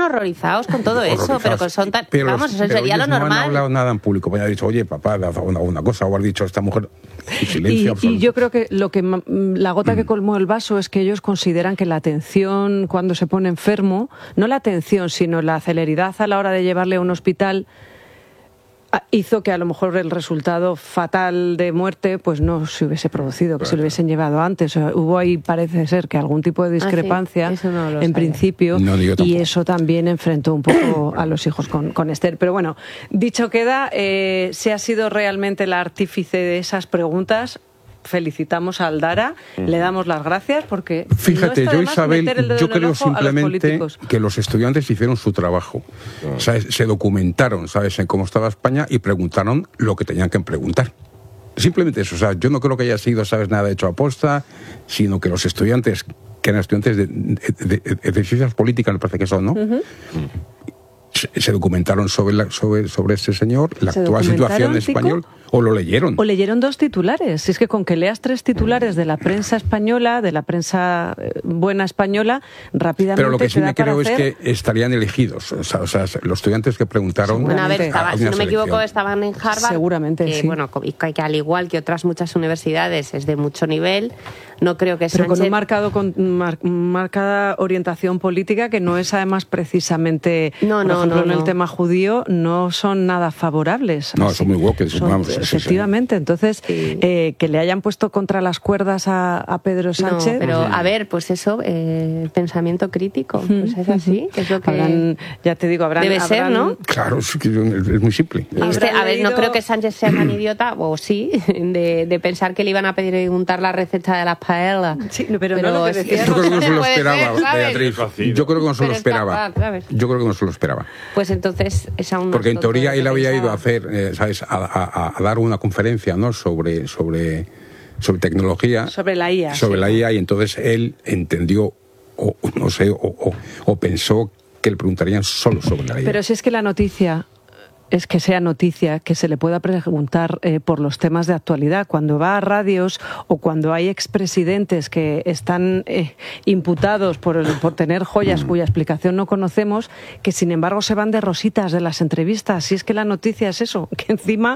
horrorizados con todo eso, pero que son tan... Vamos, eso sería lo normal. No han hablado nada en público, me han dicho, oye, papá, haz una cosa, o has dicho a esta mujer, en silencio absoluto. Y yo creo que la gota que colmó el vaso es que ellos consideran que la atención cuando se pone enfermo, no la atención, sino la celeridad a la hora de llevarle a un hospital, hizo que a lo mejor el resultado fatal de muerte pues no se hubiese producido, que se lo hubiesen llevado antes. O sea, hubo ahí, parece ser, que algún tipo de discrepancia en principio, y eso también enfrentó un poco a los hijos con Esther. Pero bueno, dicho queda, si ha sido realmente la artífice de esas preguntas, felicitamos a Aldara, le damos las gracias porque... Fíjate, no yo, Isabel, yo creo simplemente que los estudiantes hicieron su trabajo. ¿Sabes? Se documentaron, ¿sabes?, en cómo estaba España y preguntaron lo que tenían que preguntar. Simplemente eso. O sea, yo no creo que haya sido, ¿sabes?, nada hecho a posta, sino que los estudiantes, que eran estudiantes de ciencias políticas, me parece que son, ¿no? Se documentaron sobre este señor, la actual situación española, o lo leyeron. O leyeron 2 titulares. Si es que con que leas 3 titulares de la prensa española, de la prensa buena española, rápidamente. Pero lo que sí me creo es que estarían elegidos. O sea, los estudiantes que preguntaron... Bueno, a ver, si no me equivoco, estaban en Harvard. Seguramente, sí. Bueno, que al igual que otras muchas universidades es de mucho nivel. No creo que Pero Sánchez... con marcada orientación política, que no es además precisamente... Por ejemplo, en el tema judío no son nada favorables. No, son muy woke, vamos. Efectivamente, entonces que le hayan puesto contra las cuerdas a Pedro Sánchez... No, pero a ver, pues eso, pensamiento crítico, pues es así, que es lo que... ya te digo, debe ser, ¿no? Claro, es muy simple. A ver, no creo que Sánchez sea tan idiota, o sí, de pensar que le iban a preguntar la receta de las paellas. Sí, pero no lo que decía. Yo creo que no se lo esperaba, Beatriz. Yo creo que no se lo esperaba. Yo creo que no se lo esperaba. Pues entonces es aún más... Porque en teoría él había ido a hacer, ¿sabes?, a dar una conferencia, ¿no?, sobre tecnología. Sobre la IA. Sobre la IA, y entonces él entendió, o no sé, o pensó que le preguntarían solo sobre la IA. Pero si es que la noticia... es que sea noticia, que se le pueda preguntar por los temas de actualidad. Cuando va a radios o cuando hay expresidentes que están imputados por tener joyas cuya explicación no conocemos, que sin embargo se van de rositas de las entrevistas. Si es que la noticia es eso, que encima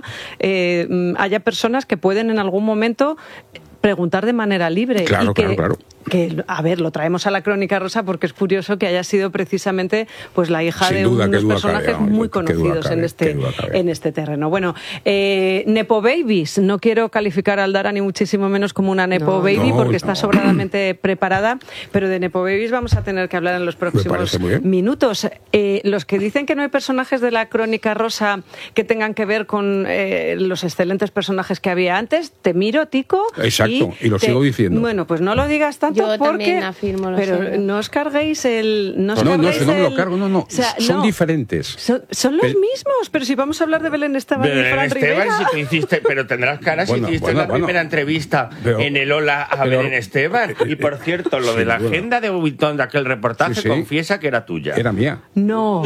haya personas que pueden en algún momento preguntar de manera libre. Claro, claro. Que, a ver, lo traemos a la Crónica Rosa porque es curioso que haya sido precisamente pues la hija de unos personajes muy conocidos en este terreno. Bueno, Nepo Babies, no quiero calificar a Aldara ni muchísimo menos como una Nepo Baby porque está sobradamente preparada, pero de Nepo Babies vamos a tener que hablar en los próximos minutos. Los que dicen que no hay personajes de la Crónica Rosa que tengan que ver con los excelentes personajes que había antes, te miro, Tico. Exacto, y lo sigo diciendo. Bueno, pues no lo digas tanto. Yo también afirmo lo pero mismo. No os carguéis el... No me lo cargo, no. O sea, son diferentes. Son los mismos, pero si vamos a hablar de Belén Esteban y Fran Rivera... Si tú hiciste, pero tendrás cara si hiciste la primera entrevista en el Hola a Belén Esteban. Y por cierto, lo de la agenda de Vuitton de aquel reportaje, confiesa que era tuya. Era mía. No.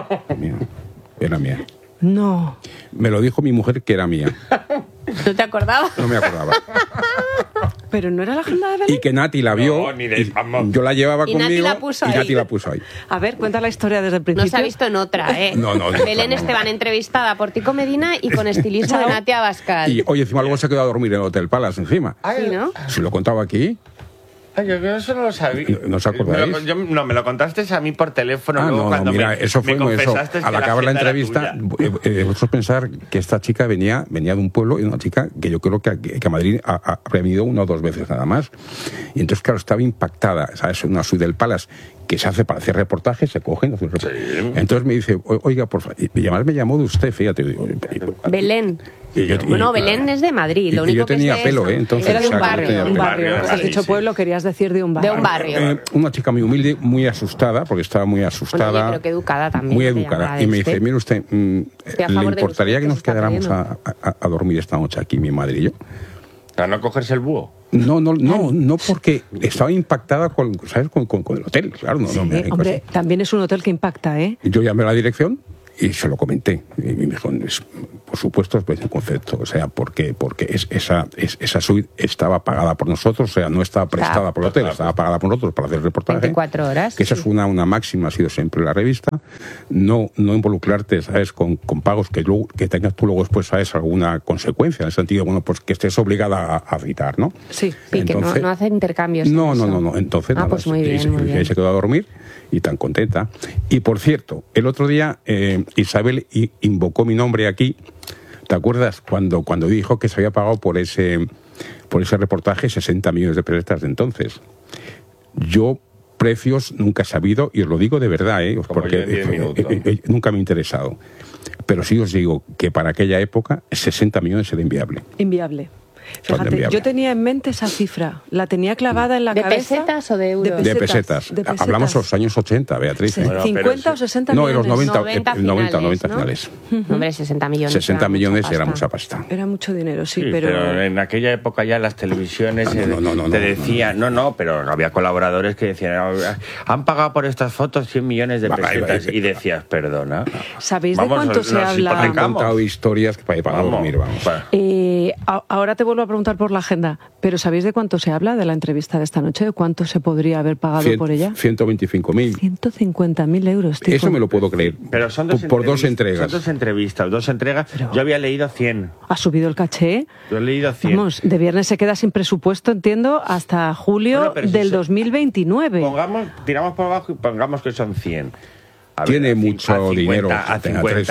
Era mía. No. Me lo dijo mi mujer que era mía. ¿No te acordabas? No me acordaba. Pero no era la agenda de Belén. Y que Nati la vio. Yo la llevaba conmigo. Nati la puso ahí. Nati la puso ahí. A ver, cuenta la historia desde el principio. No se ha visto en otra, ¿eh? No. Belén Esteban entrevistada por Tico Medina y con estilismo de Nati Abascal. Y oye, encima luego se quedó a dormir en el Hotel Palace encima. Sí, ¿no? Si lo contaba aquí. Yo eso no lo sabía. ¿No os acordáis? Me lo contaste a mí por teléfono. Mira, eso fue eso. Al acabar la entrevista, vosotros pensar que esta chica venía de un pueblo, y una chica que yo creo que a Madrid ha venido 1 o 2 veces nada más. Y entonces, claro, estaba impactada, ¿sabes? Una suite del Palace que se hace para hacer reportajes, se cogen, hacen reportajes. Sí. Entonces me dice, oiga, por favor, y además me llamó de usted, fíjate. Belén. Belén es de Madrid. Lo único yo tenía que pelo, entonces. Era de un barrio. Un barrio. Has dicho pueblo, querías decir de un barrio. De un barrio. Una chica muy humilde, muy asustada, porque estaba muy asustada. Bueno, pero que educada también. Muy educada. Y me dice, mire usted, ¿le importaría que nos quedáramos a dormir esta noche aquí, mi madre y yo? ¿Para no cogerse el búho? No, porque estaba impactada con el hotel, claro. Hombre, también es un hotel que impacta, ¿eh? Yo llamé a la dirección y se lo comenté. Y me dijo, por supuesto, es un concepto, o sea, porque esa suite estaba pagada por nosotros, o sea, no estaba prestada por el hotel, estaba pagada por nosotros para hacer el reportaje. 24 horas. Que esa es una máxima, ha sido siempre la revista. No involucrarte, ¿sabes?, con pagos que tengas tú luego después, ¿sabes?, alguna consecuencia, en el sentido, bueno, pues que estés obligada a citar, ¿no? Sí, entonces, que no hace intercambios. No. Entonces, nada, pues muy bien, muy bien. Se quedó a dormir y tan contenta. Y por cierto, el otro día Isabel invocó mi nombre aquí. ¿Te acuerdas cuando dijo que se había pagado por ese reportaje 60 millones de pesetas de entonces? Yo precios nunca he sabido, y os lo digo de verdad, porque nunca me ha interesado. Pero sí os digo que para aquella época 60 millones era inviable. Inviable. Fíjate, yo tenía en mente esa cifra, la tenía clavada en la cabeza. ¿De pesetas o de euros? De pesetas. Hablamos de los años 80, Beatriz. Sí. Bueno, 50 o 60 millones. No, en los 90 finales. Hombre, 60 millones. 60 millones era mucha pasta. Era mucho dinero, sí, pero en aquella época ya las televisiones te decían, pero había colaboradores que decían, han pagado por estas fotos 100 millones de pesetas, y decías, perdona. ¿Sabéis de cuánto se habla? Han contado historias que para dormir, vamos. Ahora te vuelvo a preguntar por la agenda, pero ¿sabéis de cuánto se habla de la entrevista de esta noche? ¿De cuánto se podría haber pagado por ella? 125.000. 150.000 euros. Tipo. Eso me lo puedo creer. Pero son por dos entregas. Son dos entregas. Pero yo había leído 100. ¿Ha subido el caché? Yo he leído 100. Vamos, de viernes se queda sin presupuesto, entiendo, hasta julio del 2029. Tiramos por abajo y pongamos que son 100. Tiene mucho dinero. A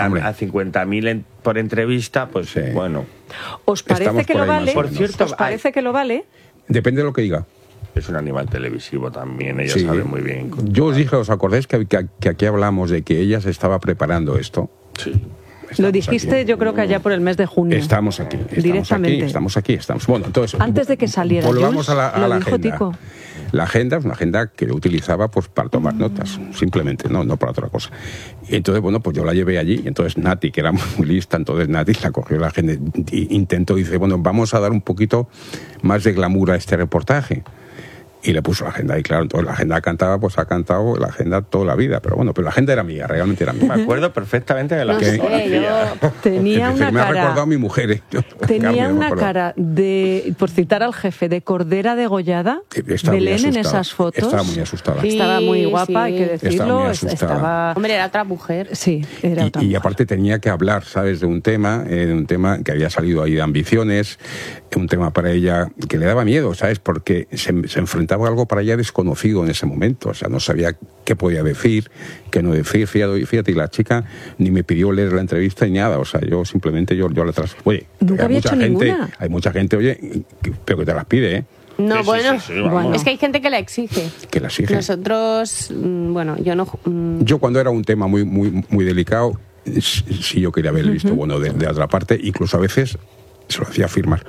50.000 por entrevista, pues sí. Bueno. ¿Os parece que lo vale? Por cierto, ¿os parece que lo vale? Depende de lo que diga. Es un animal televisivo también, ella sabe muy bien. Yo os dije, ¿os acordáis que aquí hablamos de que ella se estaba preparando esto? Sí. Lo dijiste, yo creo que allá por el mes de junio. Estamos aquí. Directamente. Estamos aquí. Bueno, entonces, antes de que saliera, volvamos a la agenda. Tico. La agenda es una agenda que yo utilizaba pues para tomar notas, simplemente, no para otra cosa. Y entonces, bueno, pues yo la llevé allí, y entonces Nati, que era muy lista, entonces Nati la cogió la agenda e intentó, dice, bueno, vamos a dar un poquito más de glamour a este reportaje. Y le puso la agenda, y claro, entonces la agenda ha cantado la agenda toda la vida, pero la agenda era mía, realmente era mía. Me acuerdo perfectamente de la fotografía. Tenía una me cara... ha recordado a mi mujer. Tenía una cara de, por citar al jefe, de cordera degollada, Belén en esas fotos. Estaba muy asustada. Estaba muy guapa, hay que decirlo. Hombre, era otra mujer. Sí, era otra mujer. Y aparte tenía que hablar, ¿sabes?, de un tema que había salido ahí de ambiciones, un tema para ella que le daba miedo, ¿sabes?, porque se enfrentaba algo para ella desconocido en ese momento, o sea, no sabía qué podía decir, qué no decir, fíjate, y la chica ni me pidió leer la entrevista ni nada, o sea, yo simplemente yo la oye, nunca había hecho ninguna. Hay mucha gente, oye, pero que te las pide, ¿eh? No, bueno, es que hay gente que la exige. Que la exige. Nosotros, yo no... Yo cuando era un tema muy, muy, muy delicado, sí yo quería haber visto, de otra parte, incluso a veces se lo hacía firmar.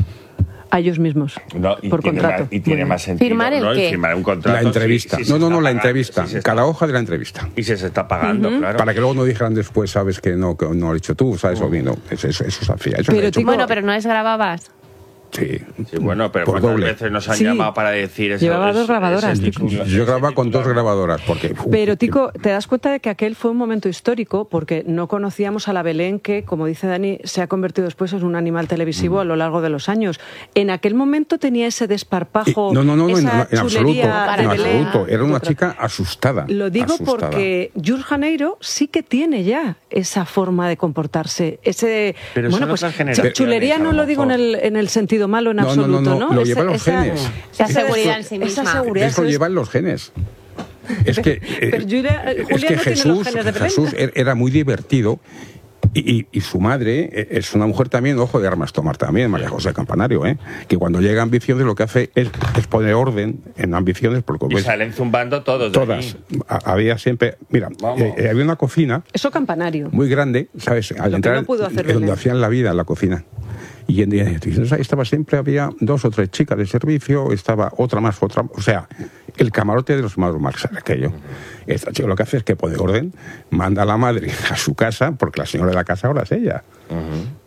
A ellos mismos, por contrato. Y tiene más sentido. ¿Firmar el qué? Firmar un contrato. La entrevista. La entrevista. Cada hoja de la entrevista. Y se está pagando, claro. Para que luego no dijeran después, sabes que no lo has dicho tú, ¿sabes? Eso se hacía. Pero no desgrababas. Sí. Bueno, pero ¿cuántas veces nos han llamado para decir eso? Llevaba 2 grabadoras. Yo grababa con 2 grabadoras. Pero, Tico, te das cuenta de que aquel fue un momento histórico porque no conocíamos a la Belén que, como dice Dani, se ha convertido después en un animal televisivo a lo largo de los años. En aquel momento tenía ese desparpajo, esa chulería en absoluto. Era una chica asustada. Lo digo porque Jules Janeiro sí que tiene ya esa forma de comportarse. Pero chulería no lo digo en el sentido malo en absoluto, ¿no? Lo llevan los genes. Esa seguridad en sí misma. Esa seguridad. Eso lo llevan los genes. Es que, Jesús era muy divertido y su madre es una mujer también, ojo de armas tomar también, María José Campanario, que cuando llega a Ambiciones lo que hace es poner orden en Ambiciones. Y salen zumbando todos. Todas. Había siempre, mira, había una cocina. Eso Campanario. Muy grande, ¿sabes? Al entrar, donde hacían la vida en la cocina. Y en día estaba siempre, había 2 o 3 chicas de servicio, estaba otra más, o sea, el camarote de los hermanos Marx, aquello. Esta chica lo que hace es que pone orden, manda a la madre a su casa, porque la señora de la casa ahora es ella.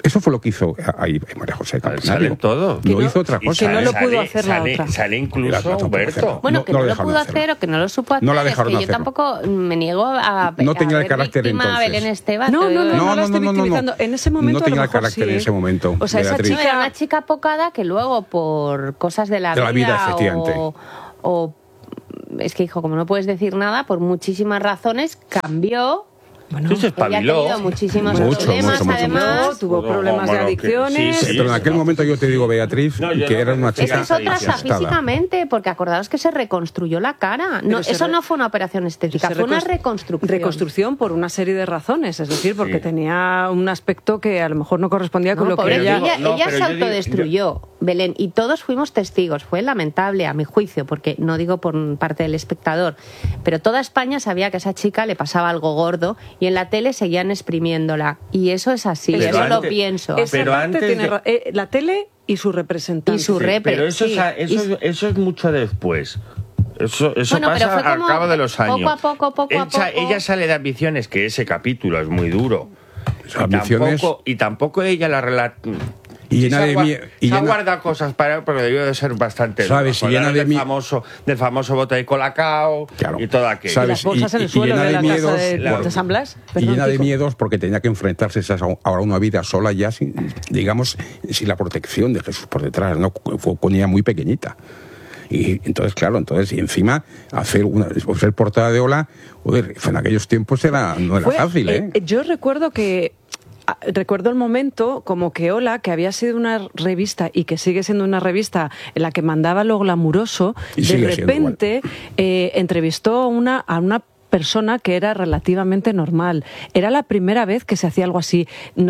Eso fue lo que hizo ahí María José Campanario. Salen todos. No hizo otra cosa. Que no lo pudo hacer la otra. Sale incluso Humberto. Bueno, que no lo pudo hacer o que no lo supo hacer. No la dejaron es que yo tampoco me niego a no tenía el carácter entonces. A Belén Esteban. No la estoy victimizando. En ese momento no tenía el carácter en ese momento. O sea, esa chica era una chica apocada que luego por cosas de la vida efectivamente. o es que, hijo, como no puedes decir nada, por muchísimas razones cambió. Bueno, sí, se espabiló. Ella ha tenido muchísimos problemas, además. Tuvo problemas de adicciones. Sí, pero en aquel momento yo te digo, Beatriz, que era una chica. Esa es otra físicamente, porque acordaos que se reconstruyó la cara. No, eso no fue una operación estética, fue una reconstrucción. Reconstrucción por una serie de razones, es decir, porque tenía un aspecto que a lo mejor no correspondía con lo que ella se autodestruyó, Belén, y todos fuimos testigos. Fue lamentable, a mi juicio, porque no digo por parte del espectador, pero toda España sabía que a esa chica le pasaba algo gordo y en la tele seguían exprimiénosla. Y eso es así, pero eso lo pienso. Pero antes la tele y su representante. Pero eso es mucho después. Eso pasa al cabo de los años. Poco a poco. Ella sale de Ambiciones, que ese capítulo es muy duro. Y tampoco ella la relata. Y llena de miedo. Se guarda cosas para él, porque debió de ser bastante. ¿Sabes? Y llena de del famoso bote de Colacao, claro, y todo aquello. ¿Sabes? Y las bolsas en el suelo de la casa de San Blas. Y llena de miedos porque tenía que enfrentarse ahora a una vida sola ya, sin la protección de Jesús por detrás, ¿no? Fue con ella muy pequeñita. Y entonces, claro, y encima hacer portada de Hola, joder, en aquellos tiempos no era fácil, ¿eh? Yo recuerdo el momento como que Hola, que había sido una revista y que sigue siendo una revista en la que mandaba lo glamuroso, de repente entrevistó a una persona que era relativamente normal. Era la primera vez que se hacía algo así.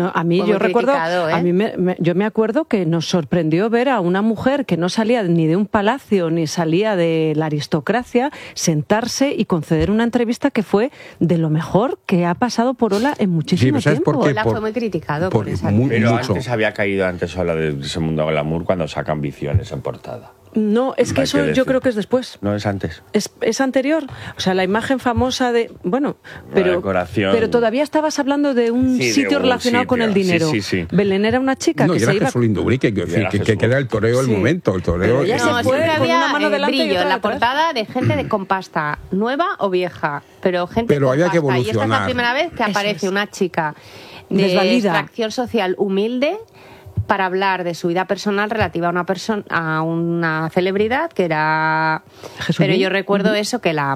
Yo me acuerdo que nos sorprendió ver a una mujer que no salía ni de un palacio ni salía de la aristocracia sentarse y conceder una entrevista que fue de lo mejor que ha pasado por Hola en muchísimo tiempo. Hola fue muy criticado por esa. Pero antes había caído Hola de ese mundo glamour cuando saca Ambiciones en portada. No, es que eso yo creo que es después. No, es antes. Es anterior. O sea, la imagen famosa de... Bueno, pero todavía estabas hablando de un sitio relacionado con el dinero. Sí. Belén era una chica que se iba... Jesús Lindubrique, que era el toreo del momento. El toreo... Siempre había brillo en la portada de gente con pasta, nueva o vieja, pero gente con había pasta. Que evolucionar. Y esta es la primera vez que aparece una chica de extracción social humilde para hablar de su vida personal relativa a una celebridad que era Jesús. Pero yo recuerdo eso, que la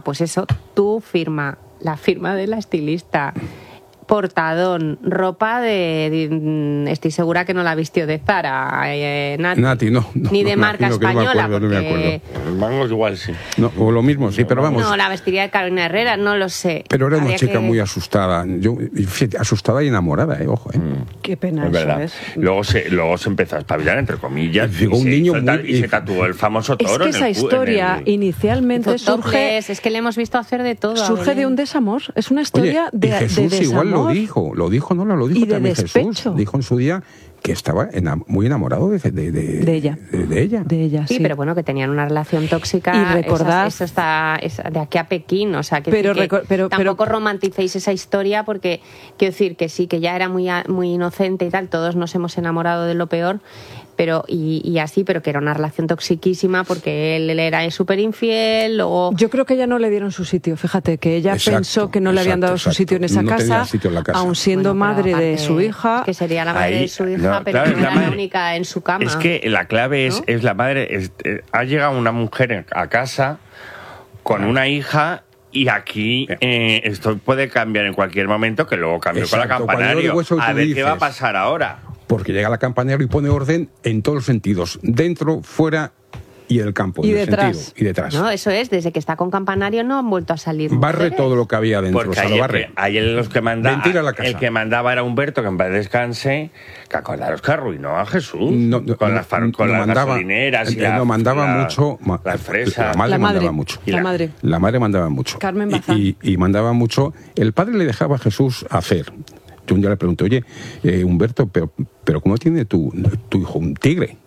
firma de la estilista, portadón, ropa estoy segura que no la vistió de Zara, Nati, no, ni de marca española, no me acuerdo. El mango igual sí. No, o lo mismo, sí, pero vamos. No, la vestiría de Carolina Herrera, no lo sé. Pero era una chica muy asustada, asustada y enamorada, ojo. Qué pena, es verdad. ¿sabes? Luego se empezó a espabilar, entre comillas, y se tatuó el famoso toro. Es que esa historia inicialmente surge... Es que le hemos visto hacer de todo. Surge de un desamor, es una historia de Jesús desamor. Igual lo dijo también Jesús. Dijo en su día que estaba muy enamorado de ella. De ella, sí, pero bueno, que tenían una relación tóxica. Y recordad... Eso está de aquí a Pekín, o sea, que tampoco romanticéis esa historia, porque quiero decir que sí, que ya era muy inocente y tal, todos nos hemos enamorado de lo peor, pero pero que era una relación toxiquísima porque él era súper infiel. Yo creo que ella no le dieron su sitio, fíjate, que ella pensó que no le habían dado su sitio en esa casa, aun siendo madre de su hija. Que sería la madre de su hija, pero no era la única en su cama. Es que la clave es la madre. Ha llegado una mujer a casa con una hija. Y aquí esto puede cambiar en cualquier momento, que luego cambió con la Campanario. A ver qué va a pasar ahora. Porque llega la Campanario y pone orden en todos los sentidos, dentro, fuera y en el campo, y en detrás. El sentido, y detrás. No, eso es, desde que está con Campanario no han vuelto a salir. Barre todo lo que había dentro, porque ayer los que mandaba, el que mandaba era Humberto, que en paz descanse, que acordaros que arruinó a Jesús con las gasolineras y las fresas. La madre mandaba mucho. Carmen Bazán. Y mandaba mucho. El padre le dejaba a Jesús hacer. Yo un día le pregunté, oye, Humberto, pero ¿cómo tiene tu hijo un tigre?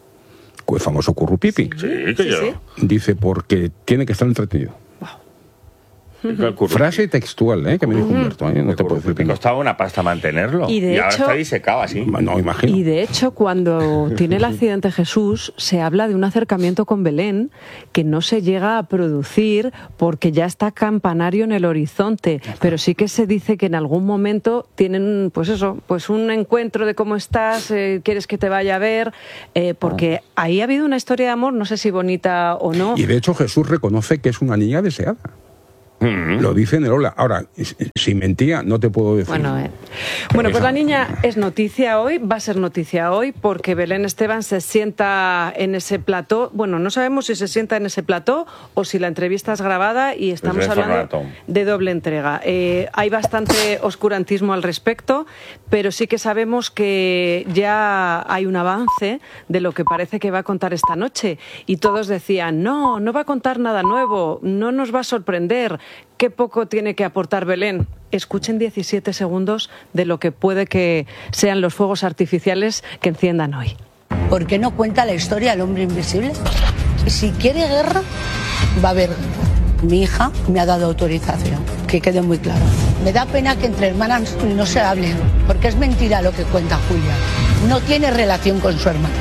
El famoso currupipi. Sí. Dice, porque tiene que estar entretenido. Frase textual, que me dijo Humberto. No te puedo decir que costaba una pasta mantenerlo. Y ahora está disecado así. No, imagino. Y de hecho, cuando tiene el accidente Jesús, se habla de un acercamiento con Belén que no se llega a producir porque ya está Campanario en el horizonte. Pero sí que se dice que en algún momento tienen, pues un encuentro de cómo estás, quieres que te vaya a ver, porque ahí ha habido una historia de amor, no sé si bonita o no. Y de hecho Jesús reconoce que es una niña deseada. Lo dice en el Ola. Ahora, si mentía, no te puedo decir. Bueno, pues la niña es noticia hoy, va a ser noticia hoy, porque Belén Esteban se sienta en ese plató. Bueno, no sabemos si se sienta en ese plató o si la entrevista es grabada y estamos hablando de doble entrega. Hay bastante oscurantismo al respecto, pero sí que sabemos que ya hay un avance de lo que parece que va a contar esta noche. Y todos decían, no va a contar nada nuevo, no nos va a sorprender. Qué poco tiene que aportar Belén. Escuchen 17 segundos de lo que puede que sean los fuegos artificiales que enciendan hoy. ¿Por qué no cuenta la historia del hombre invisible? Si quiere guerra, va a haber guerra. Mi hija me ha dado autorización, que quede muy claro. Me da pena que entre hermanas no se hablen, porque es mentira lo que cuenta Julia. No tiene relación con su hermana.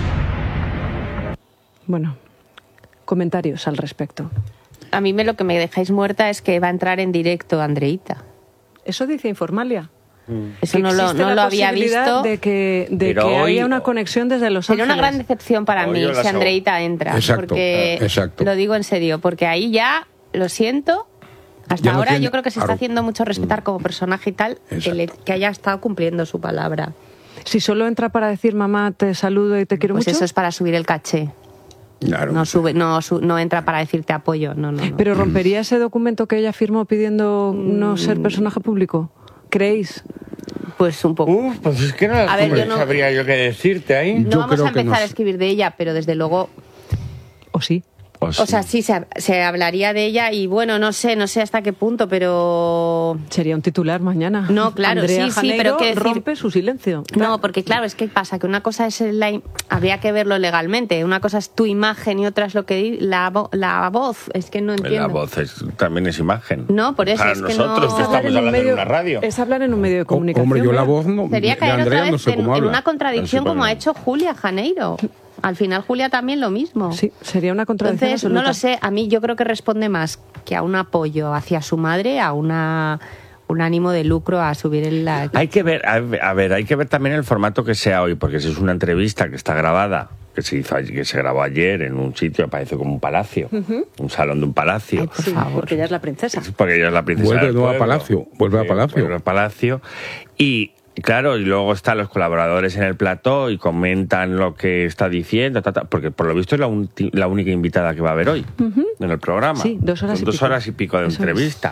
Bueno, comentarios al respecto. A mí lo que me dejáis muerta es que va a entrar en directo Andreita. Eso dice Informalia. Eso no lo había visto. De que haya una conexión desde Los Ángeles. Sería una gran decepción para mí si Andreita entra. Exacto, porque lo digo en serio, porque ahí ya, lo siento, hasta ahora yo creo que se está haciendo mucho respetar como personaje y tal, que haya estado cumpliendo su palabra. Si solo entra para decir mamá, te saludo y te quiero mucho. Pues eso es para subir el caché. Claro. No entra para decirte apoyo, no. ¿Pero rompería ese documento que ella firmó pidiendo no ser personaje público? ¿Creéis? Pues un poco. Pues es que no sabría yo qué decirte ahí. No vamos a empezar a escribir de ella, pero desde luego... ¿O sí? O sea, sí, se hablaría de ella y bueno, no sé hasta qué punto, pero... Sería un titular mañana. No, claro, Andrea Janeiro pero rompe su silencio. No, porque claro, es que pasa que una cosa es habría que verlo legalmente, una cosa es tu imagen y otra es lo que la voz, es que no entiendo. La voz también es imagen. No, por eso para es que nosotros que estamos hablando en una radio. Es hablar en un medio de comunicación. Hombre, yo la voz no... Sería caer otra vez en una contradicción no como ha hecho Julia Janeiro. Al final Julia también lo mismo. Sí, sería una contradicción. Entonces, absoluta. no lo sé, a mí yo creo que responde más que a un apoyo hacia su madre, a un ánimo de lucro a subir el... Hay que ver, hay que ver también el formato que sea hoy, porque si es una entrevista que está grabada, que se grabó ayer en un sitio, parece como un palacio, un salón de un palacio. Ay, por favor. Porque ella es la princesa. Porque ella es la princesa. Vuelve a Palacio. Vuelve a Palacio. Y claro, y luego están los colaboradores en el plató y comentan lo que está diciendo, porque por lo visto es la única invitada que va a haber hoy en el programa. Sí, 2 horas y pico. 2 horas y pico de entrevista.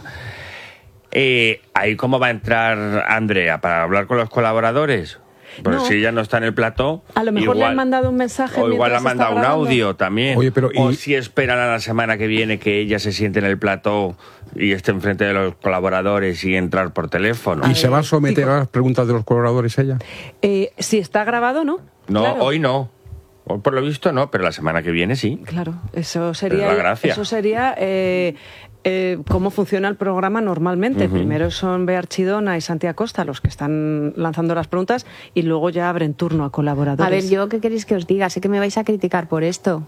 Ahí cómo va a entrar Andrea para hablar con los colaboradores. Porque si ella no está en el plató, a lo mejor le han mandado un mensaje. O igual le han mandado un audio también. Oye, o si esperan a la semana que viene que ella se siente en el plató y esté enfrente de los colaboradores y entrar por teléfono. ¿Y se va a someter a las preguntas de los colaboradores ella? Si está grabado, ¿no? No, claro. Hoy no. Hoy por lo visto no, pero la semana que viene sí. Claro, eso sería... la gracia. Eso sería... cómo funciona el programa normalmente. Primero son Bea Archidona y Santi Acosta los que están lanzando las preguntas y luego ya abren turno a colaboradores. A ver, yo qué queréis que os diga, sé que me vais a criticar por esto.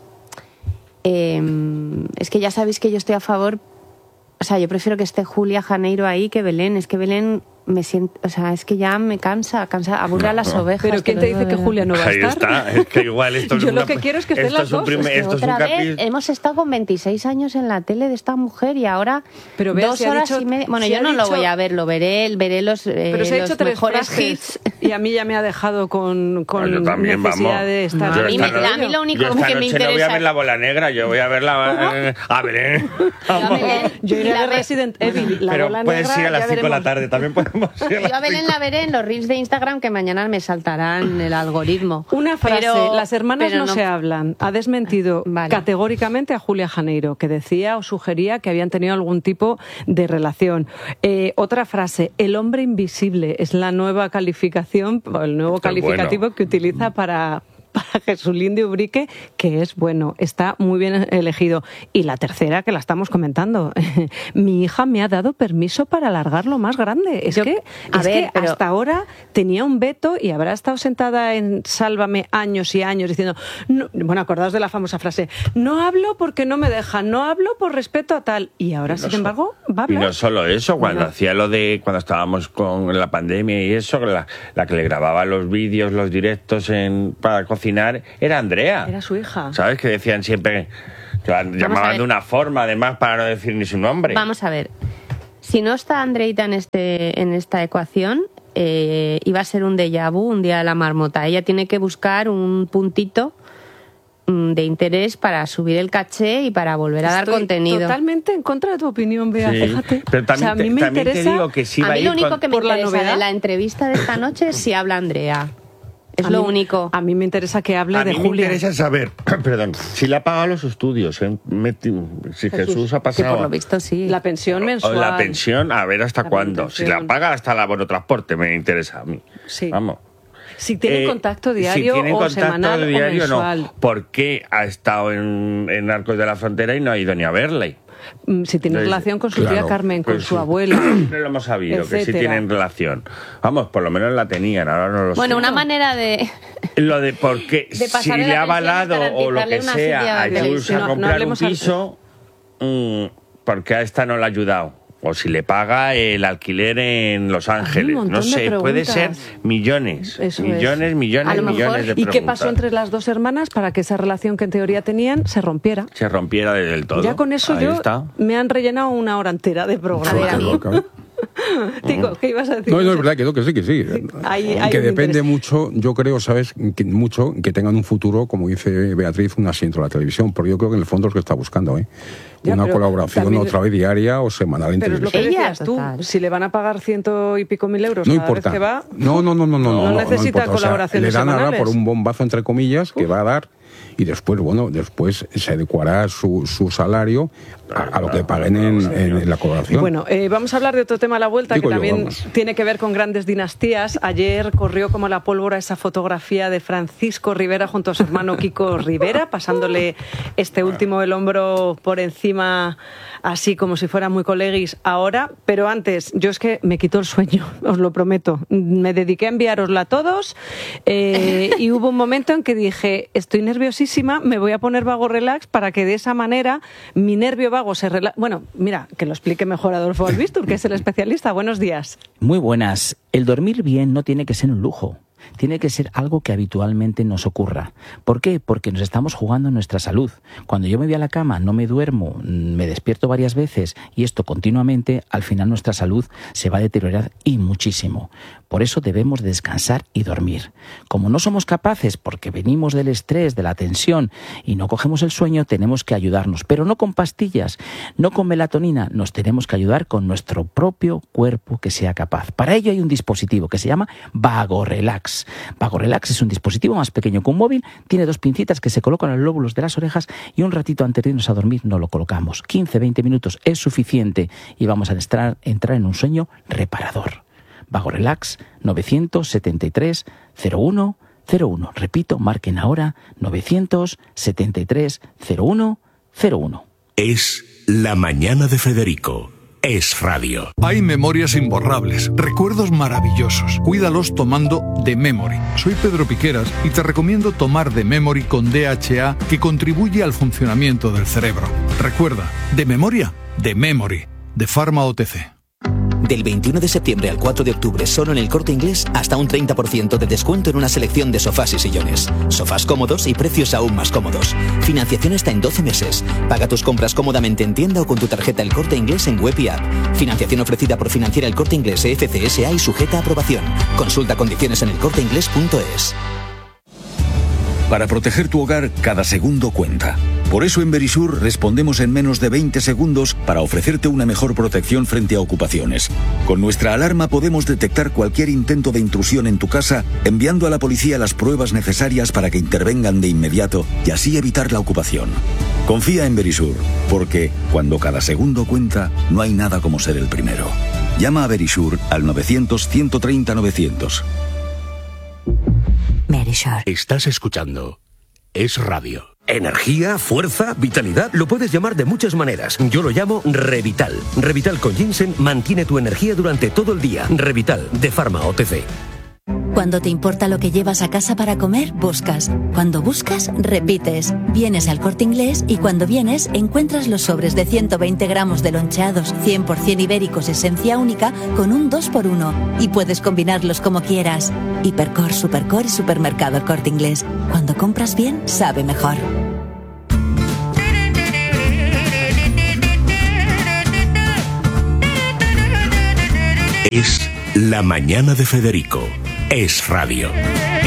Es que ya sabéis que yo estoy a favor, o sea, yo prefiero que esté Julia Janeiro ahí que Belén. Es que Belén me siento, o sea, es que ya me cansa, aburre a las ovejas. Pero ¿quién te dice que Julia no va a estar? Ahí está, es que igual esto es yo lo que quiero es que estén las dos. Otra vez hemos estado con 26 años en la tele de esta mujer y ahora pero 2 horas y media. Bueno, yo no lo voy a ver, lo veré los, pero se ha hecho los mejores hits. Y a mí ya me ha dejado con también, necesidad de estar. A mí lo único que me interesa. No voy a ver La Bola Negra, yo voy a ver a ver. Yo iré a ver Resident Evil, La Bola Negra. Pero puedes ir a las 5 de la tarde, también podemos ir a las la veré en los reels de Instagram que mañana me saltarán el algoritmo. Una frase, las hermanas no se hablan. Ha desmentido categóricamente a Julia Janeiro, que decía o sugería que habían tenido algún tipo de relación. Otra frase, el hombre invisible es la nueva calificación, el nuevo calificativo que utiliza para para Jesulín de Ubrique, que es bueno, está muy bien elegido. Y la tercera, que la estamos comentando, mi hija me ha dado permiso para alargarlo más grande. Es que hasta ahora tenía un veto y habrá estado sentada en Sálvame años y años diciendo, no, bueno, acordaos de la famosa frase, no hablo porque no me dejan, no hablo por respeto a tal. Y ahora, sin embargo, va a hablar. Y no solo eso, cuando hacía lo de, cuando estábamos con la pandemia y eso, la que le grababa los vídeos, los directos para cocinar, era Andrea. Era su hija. ¿Sabes? Que decían siempre, que la llamaban de una forma, además, para no decir ni su nombre. Vamos a ver. Si no está Andreita en esta ecuación, iba a ser un déjà vu, un día de la marmota. Ella tiene que buscar un puntito de interés para subir el caché y para volver a dar contenido. Totalmente en contra de tu opinión, Bea, fíjate. Pero también, a mí me también interesa, te digo que sí va a mí lo único que me por interesa de la entrevista de esta noche es si habla Andrea. Es lo único. A mí me interesa que hable de Julia. A mí me interesa saber, perdón, si le ha pagado los estudios, si Jesús ha pasado. Que por lo visto sí. La pensión mensual. O la pensión, a ver hasta cuándo. Pensión. Si la paga hasta el transporte, me interesa a mí. Sí. Vamos. Si tienen contacto diario o semanal diario, o mensual. No. ¿Por qué ha estado en Arcos de la Frontera y no ha ido ni a verle? Si tiene relación con su tía Carmen, con su abuela. Siempre lo hemos sabido, etcétera. Que sí tienen relación. Vamos, por lo menos la tenían, ahora no lo sé. Bueno, una manera de... Lo de por qué, si le ha avalado o lo que sea a Jules a comprar un piso, ¿por qué a esta no le ha ayudado? O si le paga el alquiler en Los Ángeles. No sé, puede ser millones. Millones de preguntas. ¿Y qué pasó entre las dos hermanas para que esa relación que en teoría tenían se rompiera? Se rompiera del todo. Ya con eso me han rellenado una hora entera de programa. Tico, ¿qué ibas a decir? No, es verdad, que sí. Que depende mucho, yo creo, ¿sabes? Que tengan un futuro, como dice Beatriz, un asiento en la televisión, porque yo creo que en el fondo es lo que está buscando, ¿eh? Una colaboración otra vez diaria o semanal en televisión. Pero es lo que decías tú, si le van a pagar 100 y pico mil euros no cada importa. vez que va... No necesita colaboraciones le dan semanales. ahora por un bombazo, entre comillas, que va a dar, y después se adecuará su salario a lo que paguen en la colaboración. Bueno, vamos a hablar de otro tema a la vuelta, que también tiene que ver con grandes dinastías. Ayer corrió como la pólvora esa fotografía de Francisco Rivera junto a su hermano Kiko Rivera, pasándole este último el hombro por encima, así como si fuera muy coleguis ahora. Pero antes, yo es que me quitó el sueño, os lo prometo. Me dediqué a enviárosla a todos y hubo un momento en que dije, estoy nerviosísima, me voy a poner Vago Relax para que de esa manera mi nervio vago se relaje. Bueno, mira, que lo explique mejor Adolfo Albistur, que es el especialista. Buenos días. Muy buenas. El dormir bien no tiene que ser un lujo. Tiene que ser algo que habitualmente nos ocurra. ¿Por qué? Porque nos estamos jugando nuestra salud. Cuando yo me voy a la cama, no me duermo, me despierto varias veces y esto continuamente, al final nuestra salud se va a deteriorar y muchísimo. Por eso debemos descansar y dormir. Como no somos capaces, porque venimos del estrés, de la tensión y no cogemos el sueño, tenemos que ayudarnos. Pero no con pastillas, no con melatonina, nos tenemos que ayudar con nuestro propio cuerpo que sea capaz. Para ello hay un dispositivo que se llama Vago Relax. Vago Relax es un dispositivo más pequeño que un móvil, tiene 2 pincitas que se colocan en los lóbulos de las orejas y un ratito antes de irnos a dormir nos lo colocamos. 15-20 minutos es suficiente y vamos a entrar en un sueño reparador. Vago Relax 973 01 01. Repito, marquen ahora 973 01 01. Es la mañana de Federico. Es radio. Hay memorias imborrables, recuerdos maravillosos. Cuídalos tomando The Memory. Soy Pedro Piqueras y te recomiendo tomar The Memory con DHA, que contribuye al funcionamiento del cerebro. Recuerda, de memoria, The Memory, de Pharma OTC. Del 21 de septiembre al 4 de octubre, solo en El Corte Inglés, hasta un 30% de descuento en una selección de sofás y sillones. Sofás cómodos y precios aún más cómodos. Financiación hasta en 12 meses. Paga tus compras cómodamente en tienda o con tu tarjeta El Corte Inglés en web y app. Financiación ofrecida por Financiera El Corte Inglés FCSA y sujeta a aprobación. Consulta condiciones en elcorteinglés.es. Para proteger tu hogar, cada segundo cuenta. Por eso en Verisur respondemos en menos de 20 segundos para ofrecerte una mejor protección frente a ocupaciones. Con nuestra alarma podemos detectar cualquier intento de intrusión en tu casa, enviando a la policía las pruebas necesarias para que intervengan de inmediato y así evitar la ocupación. Confía en Verisur, porque cuando cada segundo cuenta, no hay nada como ser el primero. Llama a Verisur al 900 130 900. Verisure. Estás escuchando Es Radio. Energía, fuerza, vitalidad, lo puedes llamar de muchas maneras. Yo lo llamo Revital. Revital con ginseng mantiene tu energía durante todo el día. Revital, de Pharma OTC. Cuando te importa lo que llevas a casa para comer, buscas. Cuando buscas, repites. Vienes al Corte Inglés y cuando vienes encuentras los sobres de 120 gramos de loncheados 100% ibéricos esencia única con un 2x1 y puedes combinarlos como quieras. Hipercor, Supercor y Supermercado El Corte Inglés. Cuando compras bien, sabe mejor. Es La Mañana de Federico. Es Radio.